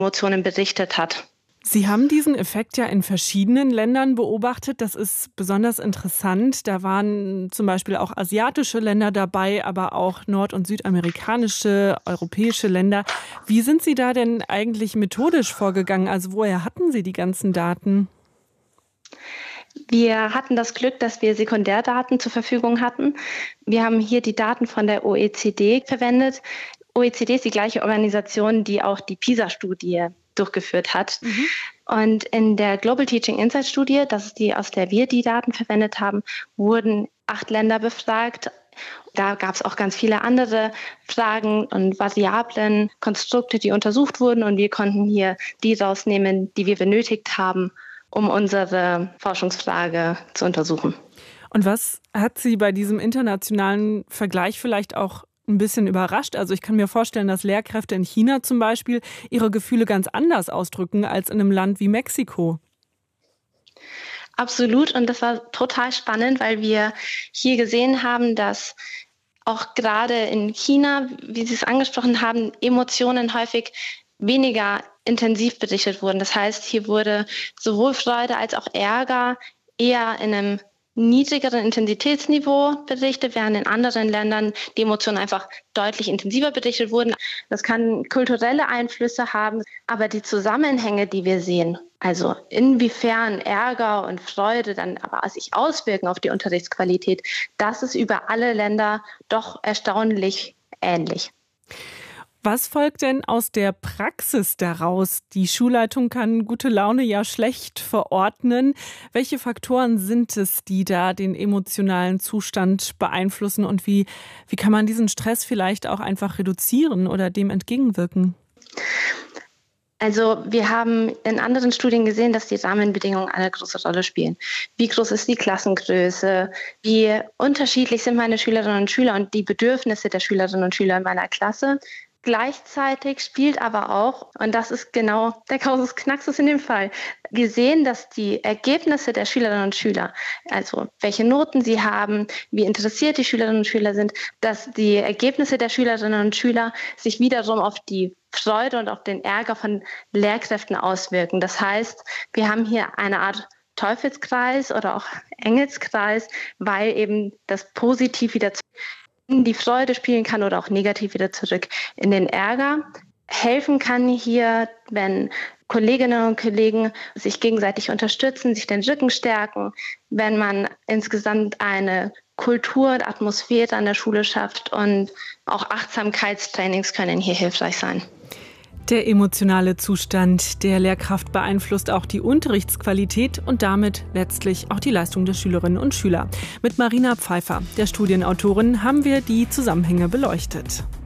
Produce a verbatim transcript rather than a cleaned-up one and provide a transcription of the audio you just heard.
Emotionen berichtet hat. Sie haben diesen Effekt ja in verschiedenen Ländern beobachtet. Das ist besonders interessant. Da waren zum Beispiel auch asiatische Länder dabei, aber auch nord- und südamerikanische, europäische Länder. Wie sind Sie da denn eigentlich methodisch vorgegangen? Also woher hatten Sie die ganzen Daten? Wir hatten das Glück, dass wir Sekundärdaten zur Verfügung hatten. Wir haben hier die Daten von der O E C D verwendet. O E C D ist die gleiche Organisation, die auch die PISA-Studie durchgeführt hat. Mhm. Und in der Global Teaching Insights Studie, das ist die, aus der wir die Daten verwendet haben, wurden acht Länder befragt. Da gab es auch ganz viele andere Fragen und Variablen, Konstrukte, die untersucht wurden. Und wir konnten hier die rausnehmen, die wir benötigt haben, um unsere Forschungsfrage zu untersuchen. Und was hat Sie bei diesem internationalen Vergleich vielleicht auch ein bisschen überrascht? Also ich kann mir vorstellen, dass Lehrkräfte in China zum Beispiel ihre Gefühle ganz anders ausdrücken als in einem Land wie Mexiko. Absolut. Und das war total spannend, weil wir hier gesehen haben, dass auch gerade in China, wie Sie es angesprochen haben, Emotionen häufig weniger intensiv berichtet wurden. Das heißt, hier wurde sowohl Freude als auch Ärger eher in einem niedrigeren Intensitätsniveau berichtet, während in anderen Ländern die Emotionen einfach deutlich intensiver berichtet wurden. Das kann kulturelle Einflüsse haben, aber die Zusammenhänge, die wir sehen, also inwiefern Ärger und Freude dann aber sich auswirken auf die Unterrichtsqualität, das ist über alle Länder doch erstaunlich ähnlich. Was folgt denn aus der Praxis daraus? Die Schulleitung kann gute Laune ja schlecht verordnen. Welche Faktoren sind es, die da den emotionalen Zustand beeinflussen und wie, wie kann man diesen Stress vielleicht auch einfach reduzieren oder dem entgegenwirken? Also wir haben in anderen Studien gesehen, dass die Rahmenbedingungen eine große Rolle spielen. Wie groß ist die Klassengröße? Wie unterschiedlich sind meine Schülerinnen und Schüler und die Bedürfnisse der Schülerinnen und Schüler in meiner Klasse? Gleichzeitig spielt aber auch, und das ist genau der Kasus Knaxus in dem Fall, wir sehen, dass die Ergebnisse der Schülerinnen und Schüler, also welche Noten sie haben, wie interessiert die Schülerinnen und Schüler sind, dass die Ergebnisse der Schülerinnen und Schüler sich wiederum auf die Freude und auf den Ärger von Lehrkräften auswirken. Das heißt, wir haben hier eine Art Teufelskreis oder auch Engelskreis, weil eben das positiv wieder in die Freude spielen kann oder auch negativ wieder zurück in den Ärger. Helfen kann hier, wenn Kolleginnen und Kollegen sich gegenseitig unterstützen, sich den Rücken stärken, wenn man insgesamt eine Kultur und Atmosphäre an der Schule schafft und auch Achtsamkeitstrainings können hier hilfreich sein. Der emotionale Zustand der Lehrkraft beeinflusst auch die Unterrichtsqualität und damit letztlich auch die Leistung der Schülerinnen und Schüler. Mit Marina Pfeiffer, der Studienautorin, haben wir die Zusammenhänge beleuchtet.